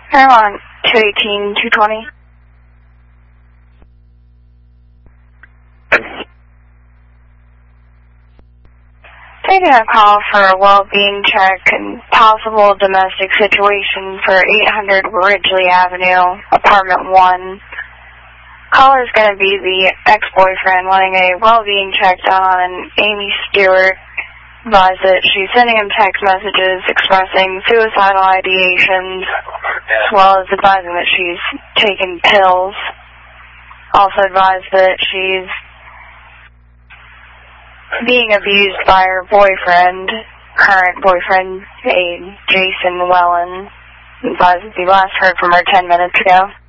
Paramount 218, 220. Taking a call for a well-being check and possible domestic situation for 800 Ridgely Avenue, Apartment 1. Caller is going to be the ex-boyfriend wanting a well-being check done on Amy Stewart. Advised that she's sending him text messages expressing suicidal ideations, as well as advising that she's taken pills. Also advised that she's being abused by her boyfriend, current boyfriend, Jason Wellen. Advised that you last heard from her 10 minutes ago.